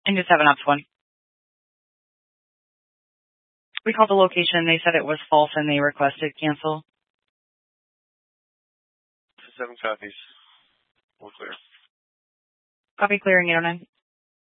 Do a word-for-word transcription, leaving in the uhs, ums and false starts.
And just have an ops one. We called the location. They said it was false, and they requested cancel. Seven copies. All clear. Copy clearing eight oh nine.